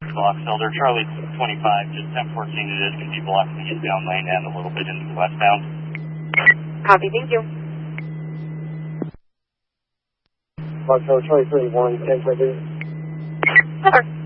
Block Elder, Charlie 25, just 1014 it is, can be blocking the eastbound lane and a little bit into the westbound. Copy, thank you. Block Elder, Charlie 31, 10 for 3. Over.